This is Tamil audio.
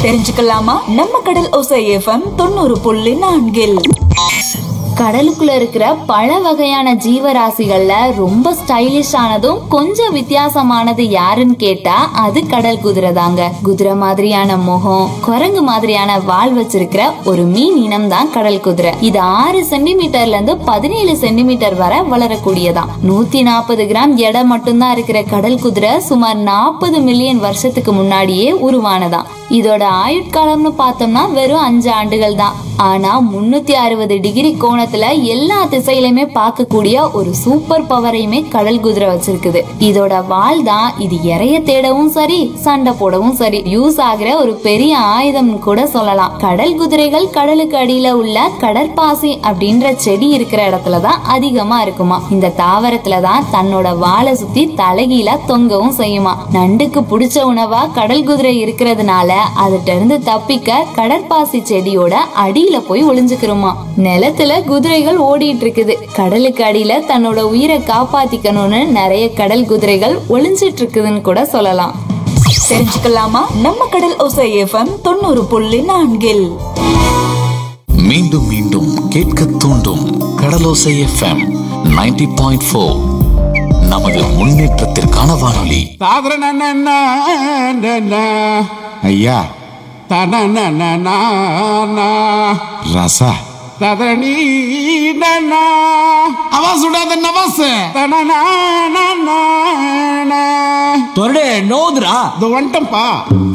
தெரிஞ்சுக்கலாமா? நம்ம கடல் ஓசை எஃப்எம் 90.4. கடலுக்குள்ள இருக்கிற பல வகையான ஜீவராசிகள்ல ரொம்ப ஸ்டைலிஷ் ஆனதும் கொஞ்சம் வித்தியாசமானது யாருன்னு கேட்டா அது கடல் குதிரை தாங்க. குதிரை மாதிரியான முகம், குரங்கு மாதிரியான வால் வச்சிருக்கிற ஒரு மீன் இனம் தான் கடல் குதிரை. இது 6 சென்டிமீட்டர்ல இருந்து 17 சென்டிமீட்டர் வரை வளரக்கூடியதான். 140 கிராம் எடை மட்டும்தான் இருக்கிற கடல் குதிரை சுமார் 40 மில்லியன் வருஷத்துக்கு முன்னாடியே உருவானதான். இதோட ஆயுட்காலம்னு பார்த்தோம்னா வெறும் 5 ஆண்டுகள் தான். ஆனா 360 டிகிரி கோணத்துல எல்லா திசையிலுமே பார்க்கக்கூடிய ஒரு சூப்பர் பவரையுமே கடல் குதிரை வச்சிருக்குது. இதோட வால் தான் இது இறைய தேடவும் சரி, சண்டை போடவும் சரி யூஸ் ஆகிற ஒரு பெரிய ஆயுதம்னு கூட சொல்லலாம். கடல் குதிரைகள் கடலுக்கு அடியில உள்ள கடற்பாசி அப்படின்ற செடி இருக்கிற இடத்துலதான் அதிகமா இருக்குமா. இந்த தாவரத்துலதான் தன்னோட வாலை சுத்தி தலைகீழ தொங்கவும் செய்யுமா. நண்டுக்கு பிடிச்ச உணவா கடல் குதிரை இருக்கிறதுனால அதுட்ட இருந்து தப்பிக்க கடற்பாசி செடியோட அடியில போய் ஒளிஞ்சுக்கிறோமா. நிலத்துல குதிரைகள் ஓடிட்டு இருக்குது. கடலுக்கு அடியில தன்னோட உயிரை காப்பாத்திக்கணும்னு நிறைய கடல் குதிரைகள் ஒளிஞ்சிட்டு இருக்குதுன்னு கூட சொல்லலாம். தெரிஞ்சுக்கலாமா? நம்ம கடல் ஓசை எஃப்எம் 90.4. மீண்டும் மீண்டும் கேட்க தூண்டும் கடலோசை எஃப்எம் 90.4. நமது முன்னேற்றத்திற்கான வானொலி. ஐயா ரசா आवाज उड़ा दे नवाज தொரடே நோதுரா வந்துட்டம்பா